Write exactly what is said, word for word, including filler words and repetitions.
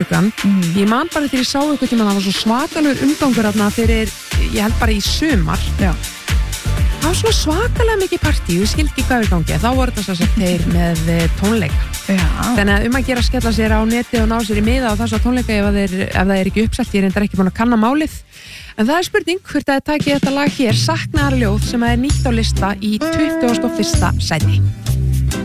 Reykjavíkurborgan. Mm. Ég man bara þegar ég sá eitthvað tíma, það var svo svakalegur umgangur þarna fyrir, ég held bara í sumar. Já. Það var svona svakalega mikið partí, ég skil ekki hvað við gangi. Þá voru þetta svo að þeir með tónleika. Já. Þannig að um að gera að skella sér á neti og ná sér í miða á þessu tónleika ef, þeir, ef það er ekki uppselt, ég er reyndar ekki búin að kanna málið. En það er spurning hvort að það taki þetta lag hér, Saknaðarljóð, sem er nýtt á lista í tuttugasta og fyrsta sæti.